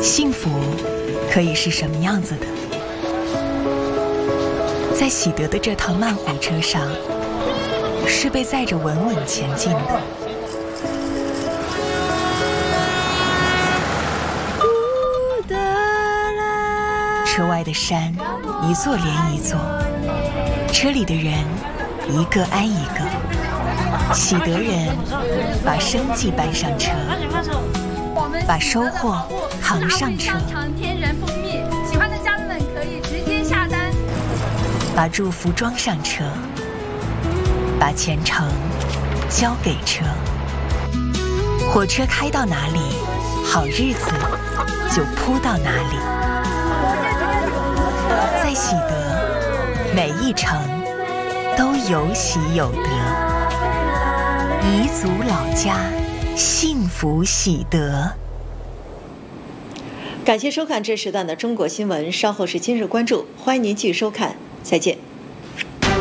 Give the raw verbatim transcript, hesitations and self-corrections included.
幸福可以是什么样子的？在喜得的这趟慢火车上，是被载着稳稳前进的。车外的山，一座连一座，车里的人，一个挨一个。喜得人把生计搬上车，把收获扛上车。 天然蜂蜜，喜欢的家人们可以直接下单。 把祝福装上车，把前程交给车。火车开到哪里，好日子就铺到哪里。在喜得，每一程都有喜有得。彝族老家，幸福喜得。 感谢收看这时段的中国新闻，稍后是今日关注，欢迎您继续收看，再见。